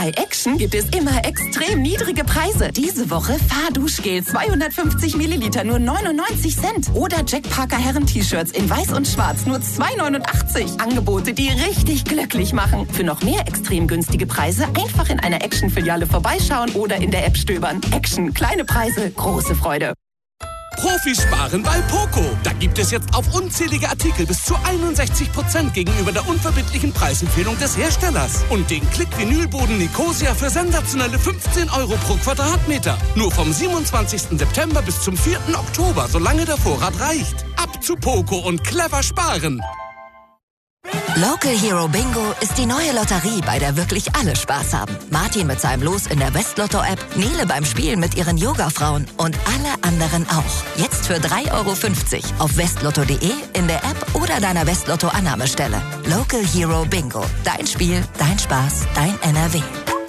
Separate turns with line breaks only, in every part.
Bei Action gibt es immer extrem niedrige Preise. Diese Woche Fahrduschgel 250 Milliliter nur 99 Cent. Oder Jack Parker Herren-T-Shirts in weiß und schwarz nur 2,89. Angebote, die richtig glücklich machen. Für noch mehr extrem günstige Preise einfach in einer Action-Filiale vorbeischauen oder in der App stöbern. Action, kleine Preise, große Freude.
Profis sparen bei Poco. Da gibt es jetzt auf unzählige Artikel bis zu 61% gegenüber der unverbindlichen Preisempfehlung des Herstellers. Und den Klick-Vinylboden Nicosia für sensationelle 15 € pro Quadratmeter. Nur vom 27. September bis zum 4. Oktober, solange der Vorrat reicht. Ab zu Poco und clever sparen.
Local Hero Bingo ist die neue Lotterie, bei der wirklich alle Spaß haben. Martin mit seinem Los in der Westlotto-App, Nele beim Spielen mit ihren Yoga-Frauen und alle anderen auch. Jetzt für 3,50 € auf westlotto.de, in der App oder deiner Westlotto-Annahmestelle. Local Hero Bingo. Dein Spiel, dein Spaß, dein NRW.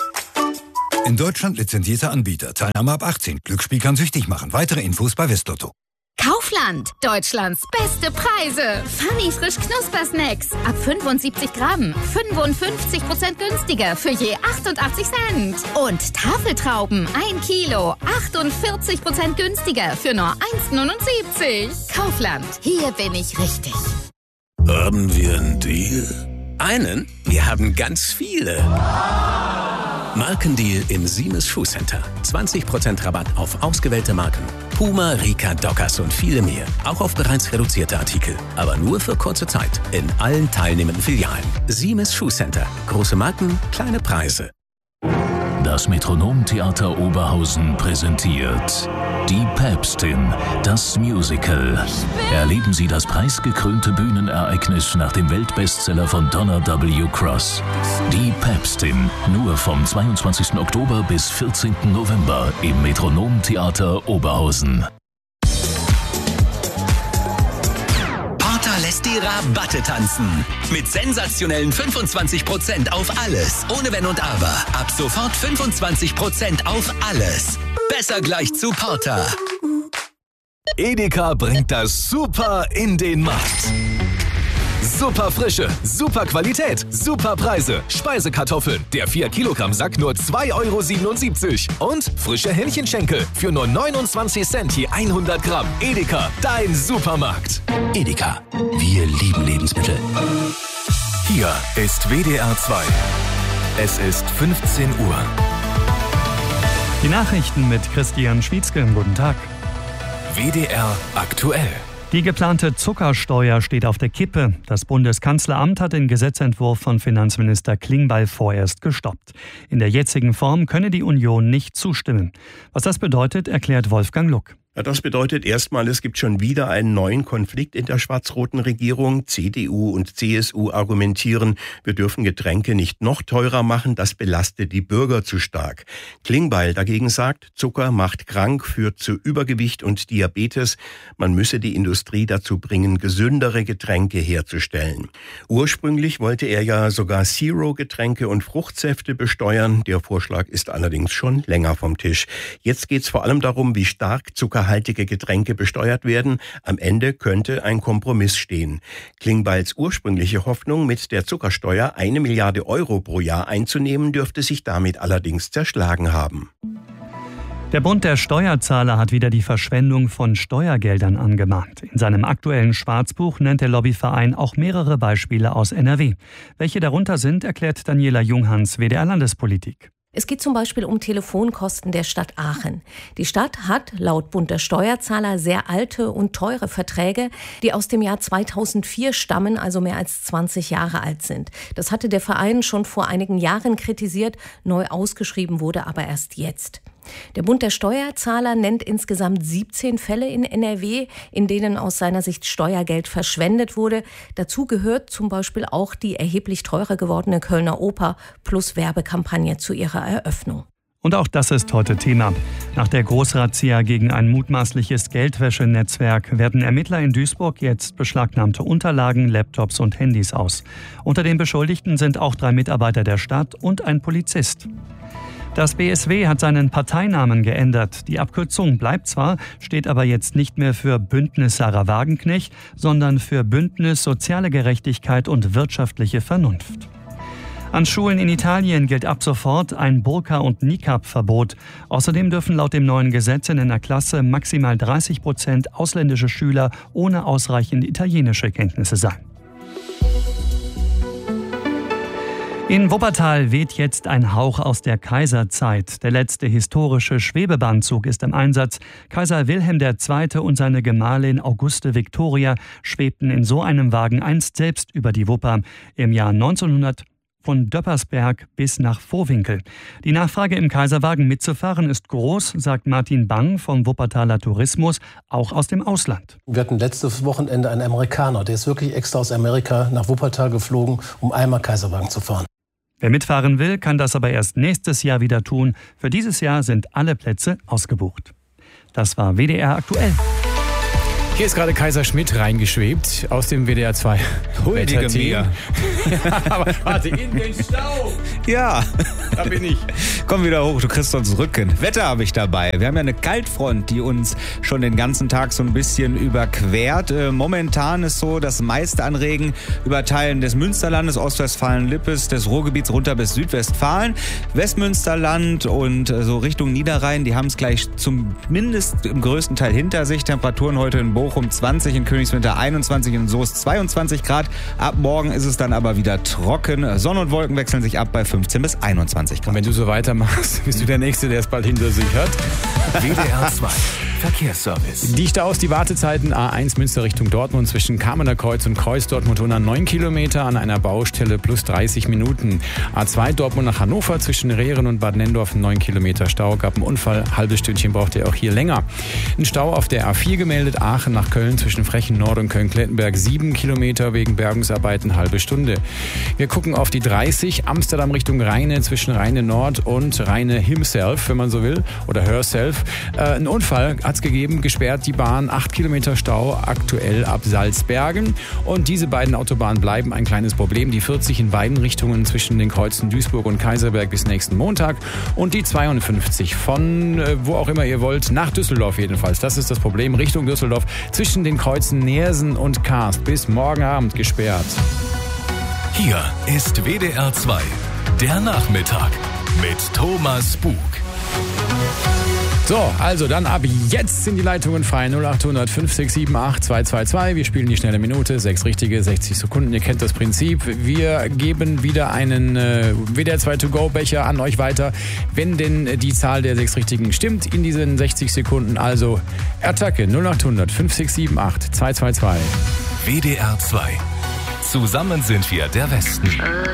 In Deutschland lizenzierter Anbieter. Teilnahme ab 18. Glücksspiel kann süchtig machen. Weitere Infos bei Westlotto.
Kaufland, Deutschlands beste Preise. Funny frisch Knuspersnacks. Ab 75 Gramm. 55% günstiger für je 88 Cent. Und Tafeltrauben, 1 Kilo. 48% günstiger für nur 1,79. Kaufland, hier bin ich richtig.
Haben wir einen Deal? Einen? Wir haben ganz viele. Markendeal im Siemens Schuhcenter. 20% Rabatt auf ausgewählte Marken. Puma, Rika, Dockers und viele mehr. Auch auf bereits reduzierte Artikel. Aber nur für kurze Zeit. In allen teilnehmenden Filialen. Siemens Schuhcenter. Große Marken, kleine Preise.
Das Metronom-Theater Oberhausen präsentiert Die Päpstin, das Musical. Erleben Sie das preisgekrönte Bühnenereignis nach dem Weltbestseller von Donna W. Cross. Die Päpstin, nur vom 22. Oktober bis 14. November im Metronom-Theater Oberhausen.
Lässt die Rabatte tanzen. Mit sensationellen 25% auf alles. Ohne Wenn und Aber. Ab sofort 25% auf alles. Besser gleich zu Porter.
Edeka bringt das Super in den Markt. Super Frische, super Qualität, super Preise. Speisekartoffeln, der 4-Kilogramm-Sack nur 2,77 € und frische Hähnchenschenkel für nur 29 Cent je 100 Gramm. Edeka, dein Supermarkt.
Edeka, wir lieben Lebensmittel.
Hier ist WDR 2. Es ist 15 Uhr.
Die Nachrichten mit Christian Schwietzke. Guten Tag.
WDR aktuell.
Die geplante Zuckersteuer steht auf der Kippe. Das Bundeskanzleramt hat den Gesetzentwurf von Finanzminister Klingbeil vorerst gestoppt. In der jetzigen Form könne die Union nicht zustimmen. Was das bedeutet, erklärt Wolfgang Luck.
Ja, das bedeutet erstmal, es gibt schon wieder einen neuen Konflikt in der schwarz-roten Regierung. CDU und CSU argumentieren, wir dürfen Getränke nicht noch teurer machen, das belastet die Bürger zu stark. Klingbeil dagegen sagt, Zucker macht krank, führt zu Übergewicht und Diabetes. Man müsse die Industrie dazu bringen, gesündere Getränke herzustellen. Ursprünglich wollte er ja sogar Zero-Getränke und Fruchtsäfte besteuern. Der Vorschlag ist allerdings schon länger vom Tisch. Jetzt geht es vor allem darum, wie stark zuckerhaltige Getränke besteuert werden. Am Ende könnte ein Kompromiss stehen. Klingbeils ursprüngliche Hoffnung, mit der Zuckersteuer 1 Milliarde € pro Jahr einzunehmen, dürfte sich damit allerdings zerschlagen haben.
Der Bund der Steuerzahler hat wieder die Verschwendung von Steuergeldern angemahnt. In seinem aktuellen Schwarzbuch nennt der Lobbyverein auch mehrere Beispiele aus NRW. Welche darunter sind, erklärt Daniela Junghans, WDR Landespolitik.
Es geht zum Beispiel um Telefonkosten der Stadt Aachen. Die Stadt hat laut Bund der Steuerzahler sehr alte und teure Verträge, die aus dem Jahr 2004 stammen, also mehr als 20 Jahre alt sind. Das hatte der Verein schon vor einigen Jahren kritisiert, neu ausgeschrieben wurde aber erst jetzt. Der Bund der Steuerzahler nennt insgesamt 17 Fälle in NRW, in denen aus seiner Sicht Steuergeld verschwendet wurde. Dazu gehört zum Beispiel auch die erheblich teurer gewordene Kölner Oper plus Werbekampagne zu ihrer Eröffnung.
Und auch das ist heute Thema. Nach der Großrazzia gegen ein mutmaßliches Geldwäschenetzwerk werten Ermittler in Duisburg jetzt beschlagnahmte Unterlagen, Laptops und Handys aus. Unter den Beschuldigten sind auch 3 Mitarbeiter der Stadt und ein Polizist. Das BSW hat seinen Parteinamen geändert. Die Abkürzung bleibt zwar, steht aber jetzt nicht mehr für Bündnis Sarah Wagenknecht, sondern für Bündnis Soziale Gerechtigkeit und wirtschaftliche Vernunft. An Schulen in Italien gilt ab sofort ein Burka- und Niqab-Verbot. Außerdem dürfen laut dem neuen Gesetz in einer Klasse maximal 30% ausländische Schüler ohne ausreichend italienische Kenntnisse sein. In Wuppertal weht jetzt ein Hauch aus der Kaiserzeit. Der letzte historische Schwebebahnzug ist im Einsatz. Kaiser Wilhelm II. Und seine Gemahlin Auguste Victoria schwebten in so einem Wagen einst selbst über die Wupper im Jahr 1900 von Döppersberg bis nach Vohwinkel. Die Nachfrage im Kaiserwagen mitzufahren ist groß, sagt Martin Bang vom Wuppertaler Tourismus, auch aus dem Ausland.
Wir hatten letztes Wochenende einen Amerikaner, der ist wirklich extra aus Amerika nach Wuppertal geflogen, um einmal Kaiserwagen zu fahren.
Wer mitfahren will, kann das aber erst nächstes Jahr wieder tun. Für dieses Jahr sind alle Plätze ausgebucht. Das war WDR aktuell.
Hier ist gerade Kaiser Schmidt reingeschwebt aus dem WDR 2.
Huldige mir.
Aber warte, in den Stau.
Ja.
Da bin ich.
Komm wieder hoch, du kriegst uns Rücken. Wetter habe ich dabei. Wir haben ja eine Kaltfront, die uns schon den ganzen Tag so ein bisschen überquert. Momentan ist so, das meiste an Regen über Teilen des Münsterlandes, Ostwestfalen-Lippes, des Ruhrgebiets runter bis Südwestfalen. Westmünsterland und so Richtung Niederrhein, die haben es gleich zumindest im größten Teil hinter sich. Temperaturen heute in Bochum 20, in Königswinter 21, in Soest 22 Grad. Ab morgen ist es dann aber wieder trocken. Sonne und Wolken wechseln sich ab bei 15 bis 21 Grad.
Und wenn du so weitermachst, bist du der Nächste, der es bald hinter sich hat.
WDR 2 Verkehrsservice.
Die Staus, die Wartezeiten A1 Münster Richtung Dortmund zwischen Kamener Kreuz und Kreuz Dortmund 109 Kilometer an einer Baustelle plus 30 Minuten. A2 Dortmund nach Hannover zwischen Rehren und Bad Nendorf 9 Kilometer Stau. Gab einen Unfall, halbes Stündchen braucht ihr auch hier länger. Ein Stau auf der A4 gemeldet, Aachen nach Köln zwischen Frechen Nord und Köln-Klettenberg 7 Kilometer wegen Bergungsarbeiten, halbe Stunde. Wir gucken auf die 30 Amsterdam Richtung Rheine zwischen Rheine Nord und Rheine himself, wenn man so will, oder herself. Ein Unfall hat's gegeben, gesperrt die Bahn, 8 Kilometer Stau aktuell ab Salzbergen. Und diese beiden Autobahnen bleiben ein kleines Problem. Die 40 in beiden Richtungen zwischen den Kreuzen Duisburg und Kaiserberg bis nächsten Montag. Und die 52 von wo auch immer ihr wollt, nach Düsseldorf jedenfalls. Das ist das Problem, Richtung Düsseldorf zwischen den Kreuzen Neersen und Karst bis morgen Abend gesperrt.
Hier ist WDR 2, der Nachmittag mit Thomas Bug.
So, also dann ab jetzt sind die Leitungen frei. 0800 5678 222. Wir spielen die schnelle Minute. 6 richtige, 60 Sekunden. Ihr kennt das Prinzip. Wir geben wieder einen WDR 2 To-Go-Becher an euch weiter, wenn denn die Zahl der 6 Richtigen stimmt in diesen 60 Sekunden. Also Attacke 0800 5678 222.
WDR 2. Zusammen sind wir der Westen.